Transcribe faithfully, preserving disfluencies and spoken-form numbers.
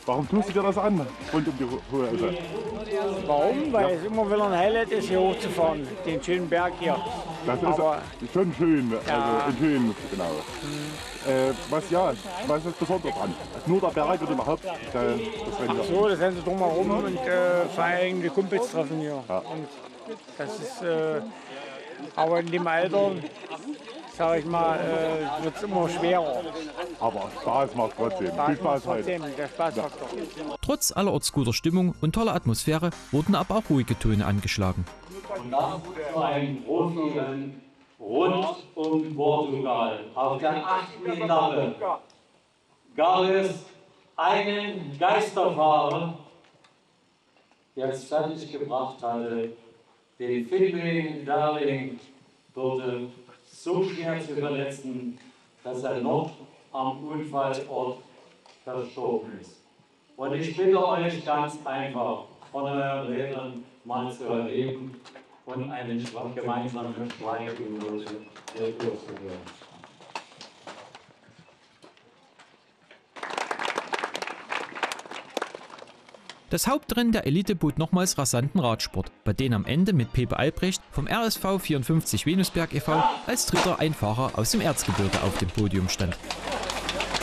Warum tust du dir das an, rund um die hohe Elbe? Warum? Weil ja. es immer wieder ein Highlight ist, hier hochzufahren, den schönen Berg hier. Das ist Aber, schon schön, also ja. in schön, genau. Mhm. Äh, was ja, was ist besonders dran? Nur der Berg oder überhaupt äh, das Rennen? Ach so, das Ganze drumherum und äh, vor allem die Kumpels treffen hier. Ja. Und das ist, äh, aber in dem Alter, sag ich mal, äh, wird es immer schwerer. Aber Spaß macht trotzdem. Spaß Viel Spaß macht heute. trotzdem, der Spaßfaktor. Trotz allerorts guter Stimmung und toller Atmosphäre wurden aber auch ruhige Töne angeschlagen. Und das zu einem Profirennen rund um Portugal auf der achten Etappe gab es einen Geisterfahrer, der es fertiggebracht hatte, den Findling Darling wurde so schwer zu verletzen, dass er noch am Unfallort verstorben ist. Und ich bitte euch ganz einfach, von euren Rädern mal zu erheben und einen gemeinsamen Schweigeminute durchzuführen. Das Hauptrennen der Elite bot nochmals rasanten Radsport, bei denen am Ende mit Pepe Albrecht vom R S V vierundfünfzig Venusberg e V als dritter ein Fahrer aus dem Erzgebirge auf dem Podium stand.